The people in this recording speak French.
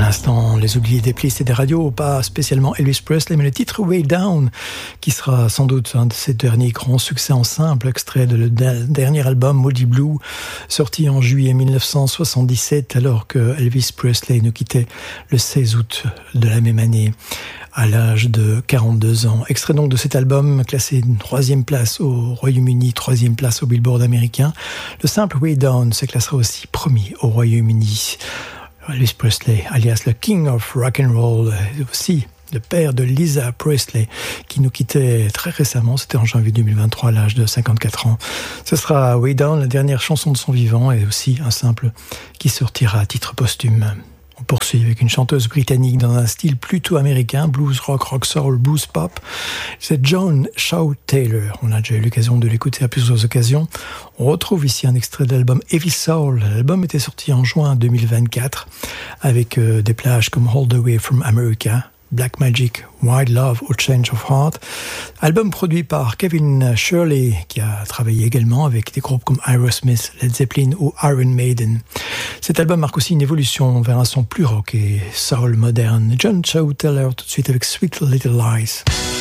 l'instant, les oubliés des playlists et des radios, pas spécialement Elvis Presley, mais le titre Way Down, qui sera sans doute un de ses derniers grands succès en simple, extrait de le dernier album Moody Blue, sorti en juillet 1977, alors que Elvis Presley nous quittait le 16 août de la même année, à l'âge de 42 ans. Extrait donc de cet album, classé 3e place au Royaume-Uni, 3e place au Billboard américain. Le simple Way Down se classera aussi premier au Royaume-Uni. Elvis Presley, alias le King of Rock and Roll, aussi le père de Lisa Presley, qui nous quittait très récemment, c'était en janvier 2023 à l'âge de 54 ans. Ce sera Way Down, la dernière chanson de son vivant, et aussi un simple qui sortira à titre posthume. On poursuit avec une chanteuse britannique dans un style plutôt américain, blues rock, rock soul, blues pop. C'est Joan Shaw Taylor. On a déjà eu l'occasion de l'écouter à plusieurs occasions. On retrouve ici un extrait de l'album Heavy Soul. L'album était sorti en juin 2024 avec des plages comme All the Way from America, Black Magic, Wild Love or Change of Heart. Album produit par Kevin Shirley, qui a travaillé également avec des groupes comme Aerosmith, Led Zeppelin ou Iron Maiden. Cet album marque aussi une évolution vers un son plus rock et soul moderne. Joan Shaw Taylor tout de suite avec Sweet Little Lies.